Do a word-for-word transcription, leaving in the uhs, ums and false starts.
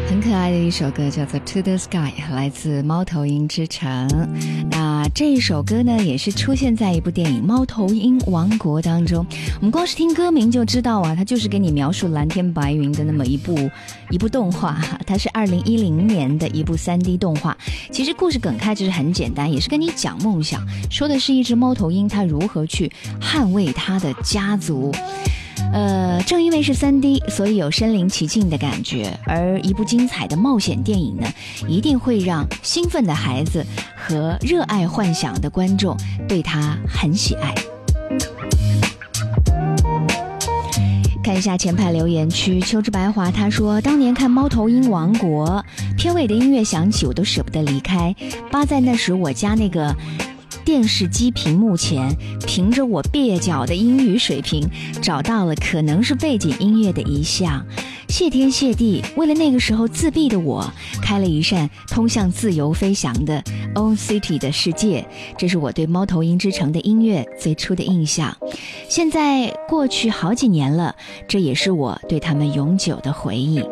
很可爱的一首歌叫做 To the Sky， 来自猫头鹰之城。那这一首歌呢也是出现在一部电影《猫头鹰王国》当中。我们光是听歌名就知道啊，它就是给你描述蓝天白云的那么一部一部动画。它是二零一零年的一部 三 D 动画。其实故事梗概就是很简单，也是跟你讲梦想，说的是一只猫头鹰它如何去捍卫它的家族。呃，正因为是 三 D， 所以有身临其境的感觉，而一部精彩的冒险电影呢，一定会让兴奋的孩子和热爱幻想的观众对它很喜爱。看一下前排留言区，秋之白华他说，当年看《猫头鹰王国》片尾的音乐响起，我都舍不得离开，扒在那时我家那个电视机屏幕前，凭着我蹩脚的英语水平找到了可能是背景音乐的一项。谢天谢地，为了那个时候自闭的我，开了一扇通向自由飞翔的 Own City 的世界。这是我对猫头鹰之城的音乐最初的印象。现在过去好几年了，这也是我对他们永久的回忆。